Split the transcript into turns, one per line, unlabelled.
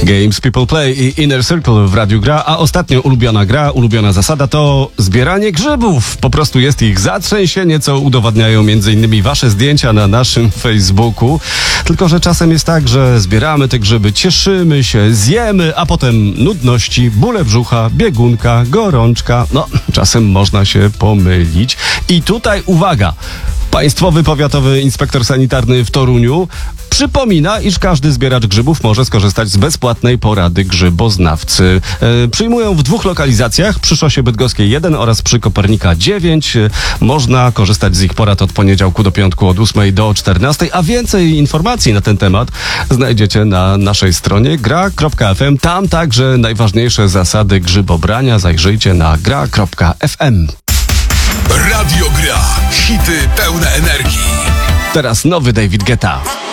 Games People Play i Inner Circle w Radiu Gra, a ostatnio ulubiona zasada to zbieranie grzybów. Po prostu jest ich zatrzęsienie, co udowadniają m.in. wasze zdjęcia na naszym Facebooku. Tylko że czasem jest tak, że zbieramy te grzyby, cieszymy się, zjemy, a potem nudności, bóle brzucha, biegunka, gorączka. No, czasem można się pomylić. I tutaj uwaga! Państwowy Powiatowy Inspektor Sanitarny w Toruniu przypomina, iż każdy zbieracz grzybów może skorzystać z bezpłatnej porady grzyboznawcy. Przyjmują w 2 lokalizacjach, przy Szosie Bydgoskiej 1 oraz przy Kopernika 9. Można korzystać z ich porad od poniedziałku do piątku od 8 do 14, a więcej informacji na ten temat znajdziecie na naszej stronie gra.fm. Tam także najważniejsze zasady grzybobrania. Zajrzyjcie na gra.fm.
Radio Gra. Hity pełne energii.
Teraz nowy David Guetta.